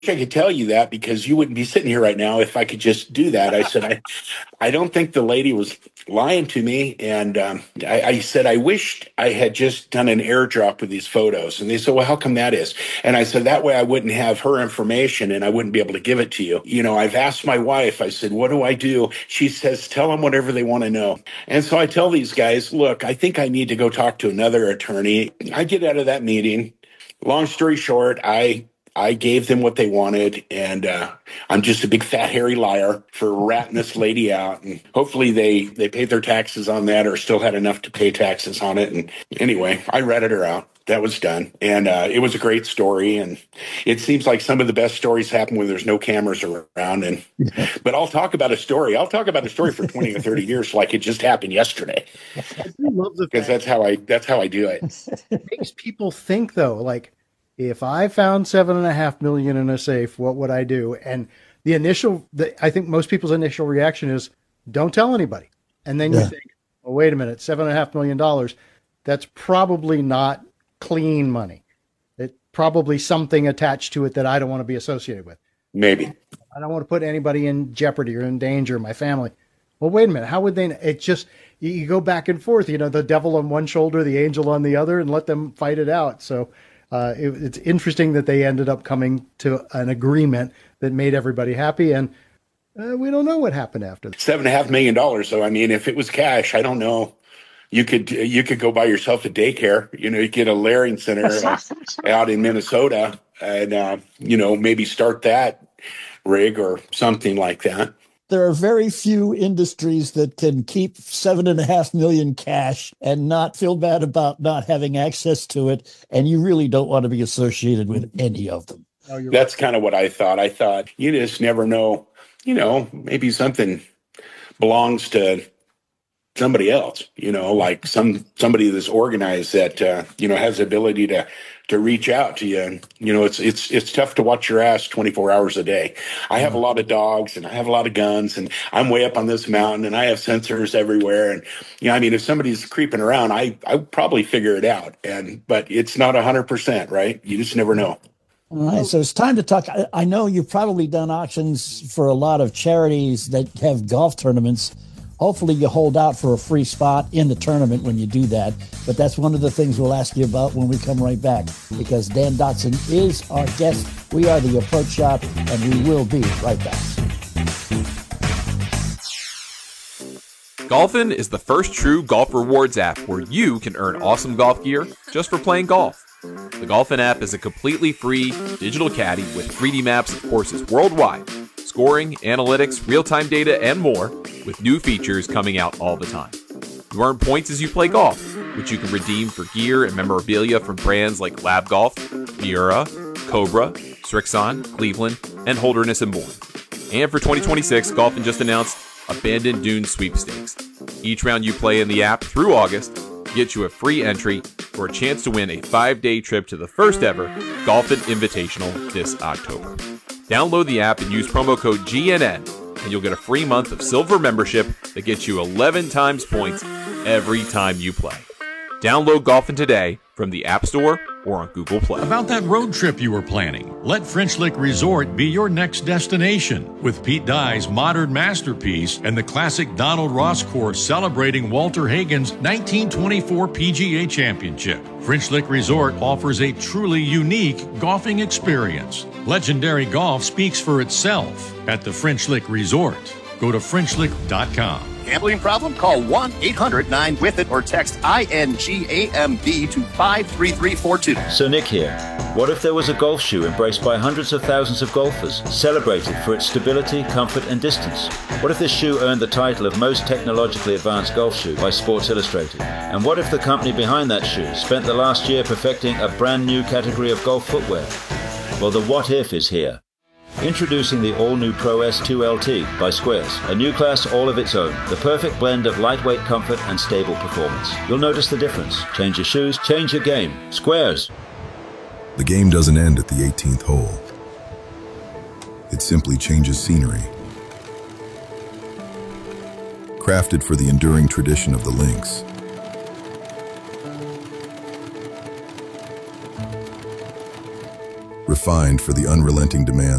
I could tell you that because you wouldn't be sitting here right now if I could just do that. I said, I don't think the lady was lying to me. And I said, I wished I had just done an airdrop with these photos. And they said, well, how come that is? And I said, that way I wouldn't have her information and I wouldn't be able to give it to you. You know, I've asked my wife, I said, what do I do? She says, tell them whatever they want to know. And so I tell these guys, look, I think I need to go talk to another attorney. I get out of that meeting. Long story short, I gave them what they wanted, and I'm just a big fat hairy liar for ratting this lady out. And hopefully they paid their taxes on that or still had enough to pay taxes on it. And anyway, I ratted her out. That was done. And it was a great story. And it seems like some of the best stories happen when there's no cameras around. And but I'll talk about a story. I'll talk about a story for 20 or 30 years like it just happened yesterday. I do love the because that's how I do it. It makes people think, though, like, if I found $7.5 million in a safe, what would I do? And I think most people's initial reaction is, don't tell anybody. And then you think, well, wait a minute, $7.5 million, that's probably not clean money. It's probably something attached to it that I don't want to be associated with. Maybe. I don't want to put anybody in jeopardy or in danger, my family. Well, wait a minute. How would they? It's just, you go back and forth, the devil on one shoulder, the angel on the other, and let them fight it out. So it's interesting that they ended up coming to an agreement that made everybody happy, and we don't know what happened after that. $7.5 million. So, I mean, if it was cash, I don't know. You could go buy yourself a daycare. You get a Laring Center out in Minnesota, and maybe start that rig or something like that. There are very few industries that can keep $7.5 million cash and not feel bad about not having access to it. And you really don't want to be associated with any of them. That's kind of what I thought. I thought you just never know, maybe something belongs to somebody else, like somebody that's organized that, has the ability to reach out to you. And, it's tough to watch your ass 24 hours a day. I have a lot of dogs and I have a lot of guns and I'm way up on this mountain and I have sensors everywhere. And, if somebody's creeping around, I probably figure it out. But it's not 100%, right? You just never know. All right, so it's time to talk. I know you've probably done auctions for a lot of charities that have golf tournaments. Hopefully you hold out for a free spot in the tournament when you do that. But that's one of the things we'll ask you about when we come right back, because Dan Dotson is our guest. We are the Approach Shop, and we will be right back. Golfin is the first true golf rewards app where you can earn awesome golf gear just for playing golf. The Golfin app is a completely free digital caddy with 3D maps of courses worldwide, scoring, analytics, real-time data, and more, with new features coming out all the time. You earn points as you play golf, which you can redeem for gear and memorabilia from brands like Lab Golf, Miura, Cobra, Strixon, Cleveland, and Holderness and Bourne. And for 2026, Golfin just announced Abandoned Dunes Sweepstakes. Each round you play in the app through August gets you a free entry for a chance to win a 5-day trip to the first ever Golfin Invitational this October. Download the app and use promo code GNN, and you'll get a free month of silver membership that gets you 11 times points every time you play. Download Golfin today from the App Store or on Google Play. About that road trip you were planning, let French Lick Resort be your next destination. With Pete Dye's modern masterpiece and the classic Donald Ross course celebrating Walter Hagen's 1924 PGA Championship, French Lick Resort offers a truly unique golfing experience. Legendary golf speaks for itself at the French Lick Resort. Go to FrenchLick.com. Gambling problem? Call 1-800-9-WITH-IT or text INGAMB to 53342. So Nick here. What if there was a golf shoe embraced by hundreds of thousands of golfers, celebrated for its stability, comfort, and distance? What if this shoe earned the title of most technologically advanced golf shoe by Sports Illustrated? And what if the company behind that shoe spent the last year perfecting a brand new category of golf footwear? Well, the what if is here. Introducing the all-new Pro S2 LT by Squares, a new class all of its own, the perfect blend of lightweight comfort and stable performance. You'll notice the difference. Change your shoes, change your game. Squares. The game doesn't end at the 18th hole. It simply changes scenery. Crafted for the enduring tradition of the links. refined for the unrelenting demands